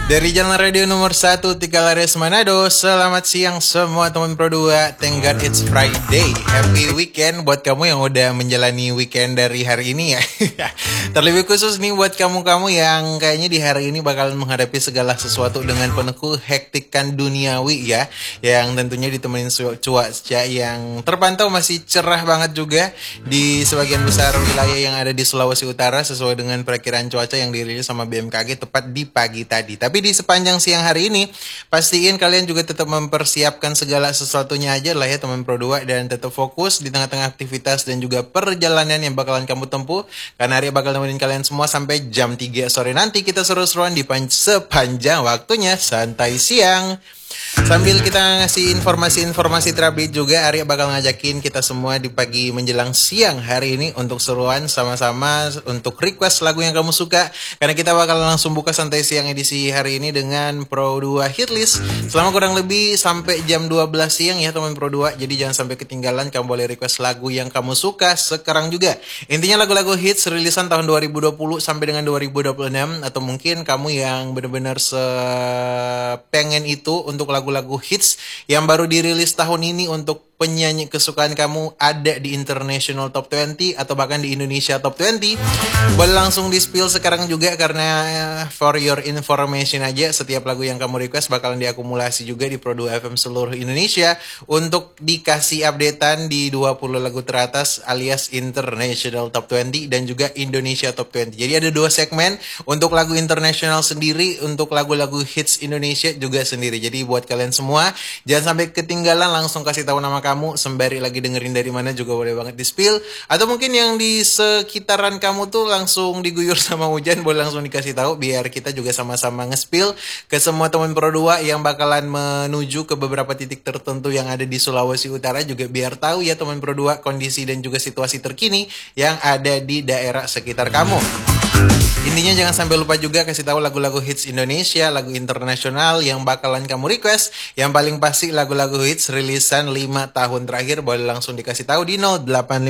Dari Jalan Radio nomor 1 Tiga Lares Manado. Selamat siang semua teman Pro 2. Thank God it's Friday. Happy weekend buat kamu yang udah menjalani weekend dari hari ini ya. Terlebih khusus nih buat kamu-kamu yang kayaknya di hari ini bakalan menghadapi segala sesuatu dengan penuh hektikan duniawi ya. Yang tentunya ditemenin cuaca yang terpantau masih cerah banget juga di sebagian besar wilayah yang ada di Sulawesi Utara sesuai dengan perakiraan cuaca yang dirilis sama BMKG tepat di pagi tadi. Tapi di sepanjang siang hari ini, pastiin kalian juga tetap mempersiapkan segala sesuatunya aja lah ya teman Pro 2, dan tetap fokus di tengah-tengah aktivitas dan juga perjalanan yang bakalan kamu tempuh. Karena hari bakal nemenin kalian semua sampai jam 3 sore nanti kita seru-seruan di sepanjang waktunya santai siang. Sambil kita ngasih informasi-informasi terupdate juga, Arya bakal ngajakin kita semua di pagi menjelang siang hari ini untuk seruan sama-sama untuk request lagu yang kamu suka. Karena kita bakal langsung buka santai siang edisi hari ini dengan Pro 2 Hitlist selama kurang lebih sampai jam 12 siang ya teman Pro 2. Jadi jangan sampai ketinggalan, kamu boleh request lagu yang kamu suka sekarang juga. Intinya lagu-lagu hits rilisan tahun 2020 sampai dengan 2026, atau mungkin kamu yang benar-benar pengen itu untuk lagu-lagu hits yang baru dirilis tahun ini untuk penyanyi kesukaan kamu ada di International Top 20 atau bahkan di Indonesia Top 20. Boleh langsung di spill sekarang juga, karena for your information aja, setiap lagu yang kamu request bakalan diakumulasi juga di Pro 2 FM seluruh Indonesia untuk dikasih updatean di 20 lagu teratas alias International Top 20 dan juga Indonesia Top 20. Jadi ada dua segmen untuk lagu internasional sendiri, untuk lagu-lagu hits Indonesia juga sendiri. Jadi buat kalian semua jangan sampai ketinggalan, langsung kasih tahu nama kamu sembari lagi dengerin dari mana juga boleh banget di spill. Atau mungkin yang di sekitaran kamu tuh langsung diguyur sama hujan, boleh langsung dikasih tahu biar kita juga sama-sama nge-spill ke semua teman Pro 2 yang bakalan menuju ke beberapa titik tertentu yang ada di Sulawesi Utara, juga biar tahu ya teman Pro 2 kondisi dan juga situasi terkini yang ada di daerah sekitar kamu. Intinya jangan sampai lupa juga kasih tahu lagu-lagu hits Indonesia, lagu internasional yang bakalan kamu request. Yang paling pasti lagu-lagu hits rilisan 5 tahun terakhir boleh langsung dikasih tahu di 085